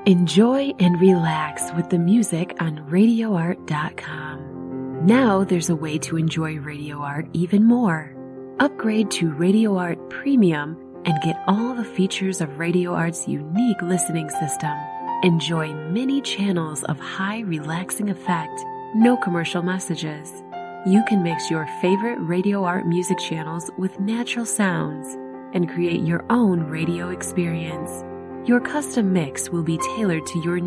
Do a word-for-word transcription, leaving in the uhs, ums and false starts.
Enjoy and relax with the music on radio art dot com. Now there's a way to enjoy Radio Art even more. Upgrade to Radio Art Premium and get all the features of Radio Art's unique listening system. Enjoy many channels of high relaxing effect, no commercial messages. You can mix your favorite Radio Art music channels with natural sounds and create your own radio experience. Your custom mix will be tailored to your